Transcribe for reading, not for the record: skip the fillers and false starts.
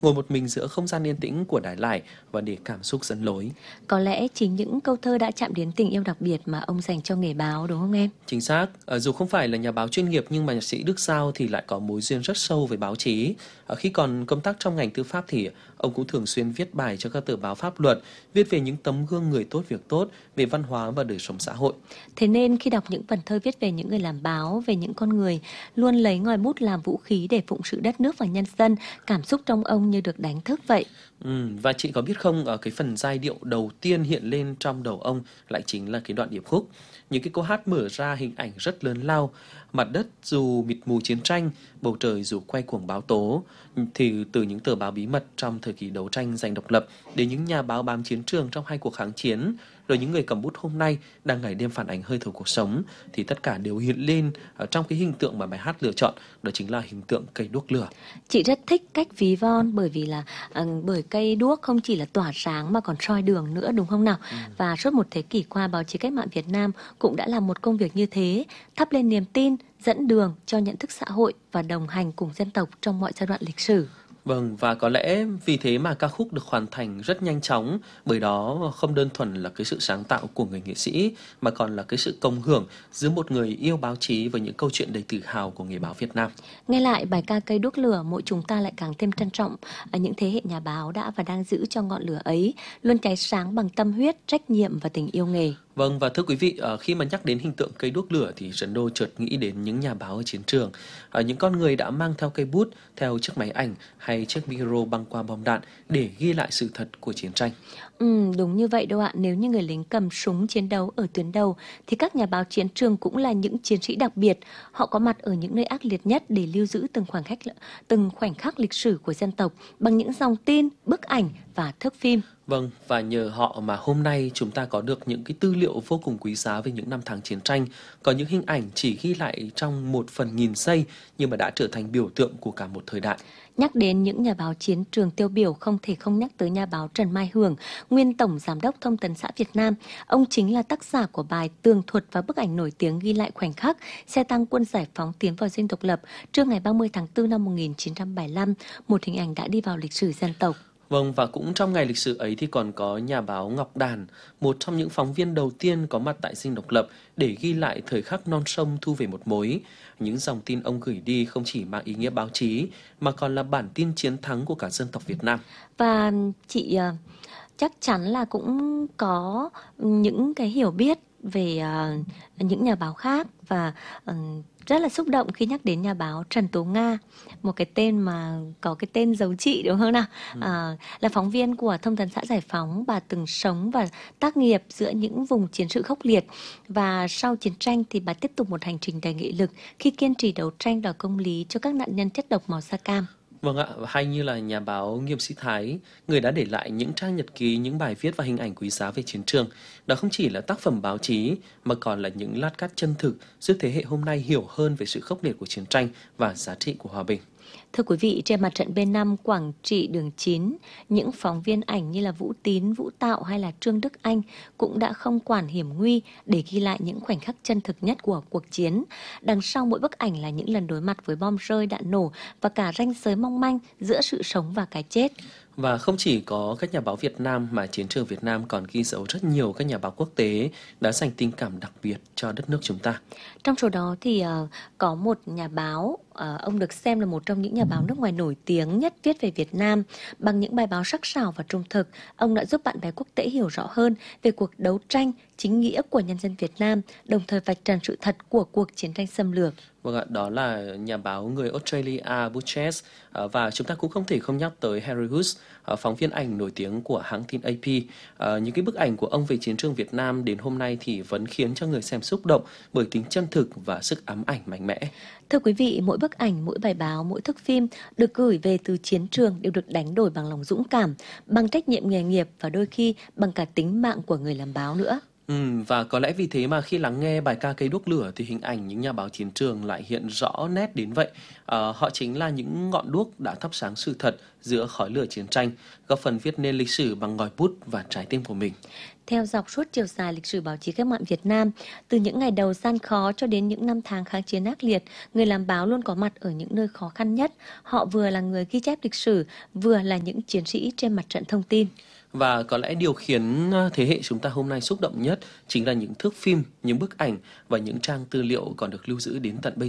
ngồi một mình giữa không gian yên tĩnh của Đài Lải và để cảm xúc dẫn lối. Có lẽ chính những câu thơ đã chạm đến tình yêu đặc biệt mà ông dành cho nghề báo, đúng không em? Chính xác, dù không phải là nhà báo chuyên nghiệp nhưng mà nhạc sĩ Đức Giao thì lại có mối duyên rất sâu với báo chí. Khi còn công tác trong ngành tư pháp thì ông cũng thường xuyên viết bài cho các tờ báo pháp luật, viết về những tấm gương người tốt việc tốt, về văn hóa và đời sống xã hội. Thế nên khi đọc những phần thơ viết về những người làm báo, về những con người luôn lấy ngòi bút làm vũ khí để phụng sự đất nước và nhân dân, cảm xúc trong ông như được đánh thức vậy. Và chị có biết không, ở cái phần giai điệu đầu tiên hiện lên trong đầu ông lại chính là cái đoạn điệp khúc. Những cái câu hát mở ra hình ảnh rất lớn lao, mặt đất dù mịt mù chiến tranh, bầu trời dù quay cuồng báo tố, thì từ những tờ báo bí mật trong thời kỳ đấu tranh giành độc lập đến những nhà báo bám chiến trường trong hai cuộc kháng chiến, rồi những người cầm bút hôm nay đang ngày đêm phản ánh hơi thở cuộc sống, thì tất cả đều hiện lên trong cái hình tượng mà bài hát lựa chọn, đó chính là hình tượng cây đuốc lửa. Chị rất thích cách ví von bởi vì là bởi cây đuốc không chỉ là tỏa sáng mà còn soi đường nữa, đúng không nào? Và suốt một thế kỷ qua, báo chí cách mạng Việt Nam cũng đã làm một công việc như thế, thắp lên niềm tin, dẫn đường cho nhận thức xã hội và đồng hành cùng dân tộc trong mọi giai đoạn lịch sử. Vâng, và có lẽ vì thế mà ca khúc được hoàn thành rất nhanh chóng, bởi đó không đơn thuần là cái sự sáng tạo của người nghệ sĩ, mà còn là cái sự cộng hưởng giữa một người yêu báo chí với những câu chuyện đầy tự hào của nghề báo Việt Nam. Nghe lại bài ca cây đuốc lửa, mỗi chúng ta lại càng thêm trân trọng những thế hệ nhà báo đã và đang giữ cho ngọn lửa ấy luôn cháy sáng bằng tâm huyết, trách nhiệm và tình yêu nghề. Vâng, và thưa quý vị, khi mà nhắc đến hình tượng cây đuốc lửa thì Trấn Đô chợt nghĩ đến những nhà báo ở chiến trường, những con người đã mang theo cây bút, theo chiếc máy ảnh hay chiếc micro băng qua bom đạn để ghi lại sự thật của chiến tranh. Đúng như vậy đâu ạ. Nếu như người lính cầm súng chiến đấu ở tuyến đầu thì các nhà báo chiến trường cũng là những chiến sĩ đặc biệt. Họ có mặt ở những nơi ác liệt nhất để lưu giữ từng khoảnh khắc lịch sử của dân tộc bằng những dòng tin, bức ảnh và thước phim. Vâng, và nhờ họ mà hôm nay chúng ta có được những cái tư liệu vô cùng quý giá về những năm tháng chiến tranh, có những hình ảnh chỉ ghi lại trong 1/1000 giây nhưng mà đã trở thành biểu tượng của cả một thời đại. Nhắc đến những nhà báo chiến trường tiêu biểu, không thể không nhắc tới nhà báo Trần Mai Hưởng, nguyên Tổng Giám đốc Thông tấn xã Việt Nam. Ông chính là tác giả của bài tường thuật và bức ảnh nổi tiếng ghi lại khoảnh khắc xe tăng quân giải phóng tiến vào dinh độc lập trưa ngày 30 tháng 4 năm 1975, một hình ảnh đã đi vào lịch sử dân tộc. Vâng, và cũng trong ngày lịch sử ấy thì còn có nhà báo Ngọc Đàn, một trong những phóng viên đầu tiên có mặt tại dinh độc lập để ghi lại thời khắc non sông thu về một mối. Những dòng tin ông gửi đi không chỉ mang ý nghĩa báo chí mà còn là bản tin chiến thắng của cả dân tộc Việt Nam. Và chị chắc chắn là cũng có những cái hiểu biết về những nhà báo khác và rất là xúc động khi nhắc đến nhà báo Trần Tố Nga, một cái tên mà có cái tên giấu chị, đúng không nào? Là phóng viên của Thông tấn xã Giải Phóng, bà từng sống và tác nghiệp giữa những vùng chiến sự khốc liệt, và sau chiến tranh thì bà tiếp tục một hành trình đầy nghị lực khi kiên trì đấu tranh đòi công lý cho các nạn nhân chất độc màu da cam. Vâng ạ, hay như là nhà báo Nghiêm Sĩ Thái, người đã để lại những trang nhật ký, những bài viết và hình ảnh quý giá về chiến trường. Đó không chỉ là tác phẩm báo chí mà còn là những lát cắt chân thực giúp thế hệ hôm nay hiểu hơn về sự khốc liệt của chiến tranh và giá trị của hòa bình. Thưa quý vị, trên mặt trận B5 Quảng Trị Đường 9, những phóng viên ảnh như là Vũ Tín, Vũ Tạo hay là Trương Đức Anh cũng đã không quản hiểm nguy để ghi lại những khoảnh khắc chân thực nhất của cuộc chiến. Đằng sau mỗi bức ảnh là những lần đối mặt với bom rơi, đạn nổ và cả ranh giới mong manh giữa sự sống và cái chết. Và không chỉ có các nhà báo Việt Nam mà chiến trường Việt Nam còn ghi dấu rất nhiều các nhà báo quốc tế đã dành tình cảm đặc biệt cho đất nước chúng ta. Trong số đó thì có một nhà báo, ông được xem là một trong những nhà báo nước ngoài nổi tiếng nhất viết về Việt Nam. Bằng những bài báo sắc sảo và trung thực, ông đã giúp bạn bè quốc tế hiểu rõ hơn về cuộc đấu tranh chính nghĩa của nhân dân Việt Nam, đồng thời vạch trần sự thật của cuộc chiến tranh xâm lược. Vâng ạ, đó là nhà báo người Australia Butches, và chúng ta cũng không thể không nhắc tới Harry Hughes, phóng viên ảnh nổi tiếng của hãng tin AP. Những cái bức ảnh của ông về chiến trường Việt Nam đến hôm nay thì vẫn khiến cho người xem xúc động bởi tính chân thực và sức ám ảnh mạnh mẽ. Thưa quý vị, mỗi bức ảnh, mỗi bài báo, mỗi thước phim được gửi về từ chiến trường đều được đánh đổi bằng lòng dũng cảm, bằng trách nhiệm nghề nghiệp và đôi khi bằng cả tính mạng của người làm báo nữa. Và có lẽ vì thế mà khi lắng nghe bài ca cây đuốc lửa thì hình ảnh những nhà báo chiến trường lại hiện rõ nét đến vậy. Họ chính là những ngọn đuốc đã thắp sáng sự thật giữa khói lửa chiến tranh, góp phần viết nên lịch sử bằng ngòi bút và trái tim của mình. Theo dọc suốt chiều dài lịch sử báo chí cách mạng Việt Nam, từ những ngày đầu gian khó cho đến những năm tháng kháng chiến ác liệt, người làm báo luôn có mặt ở những nơi khó khăn nhất. Họ vừa là người ghi chép lịch sử, vừa là những chiến sĩ trên mặt trận thông tin. Và có lẽ điều khiến thế hệ chúng ta hôm nay xúc động nhất chính là những thước phim, những bức ảnh và những trang tư liệu còn được lưu giữ đến tận bây giờ.